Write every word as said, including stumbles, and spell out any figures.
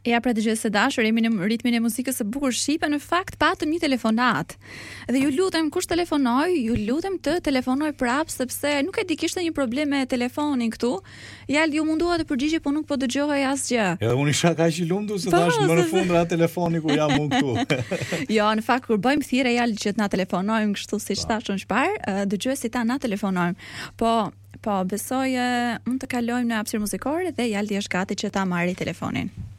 Ja, pra dëgjues së dashur, jemi në ritmin e muzikës së bukur shqipe, në fakt patëm një telefonat. Dhe ju lutem, kush telefonoi, ju lutem të telefonoj prap, sepse nuk e di, kishte një problem me telefonin këtu. Ja, ju mundua të përgjigjej, po nuk po dëgjohej asgjë. Edhe unë isha kaq i lumtur se tash më në fund ra telefoni ku jam unë këtu. Jo, në fakt kur bëjmë thirrje ja që të na telefonojmë kështu siç thashun çfarë, dëgjuesit ta na telefonojmë. Po Po, besoj uh, mund të kalojmë në hapësirë muzikore dhe Jaldi është gati që ta marrë telefonin.